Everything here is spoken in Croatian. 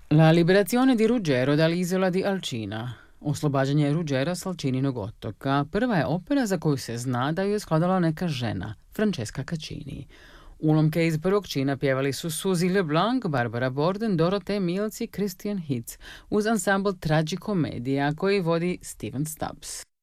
La liberazione di Ruggero dall'isola di Alcina. Oslobađanje Ruggera s Alčininog otoka. Prva je opera za koju se zna da ju je skladala neka žena, Francesca Caccini. Ulomke iz prvog čina pjevali su Suzy LeBlanc, Barbara Borden, Dorothea Mills i Christian Hitz uz ansambl Tragikomedija koji vodi Steven Stubbs.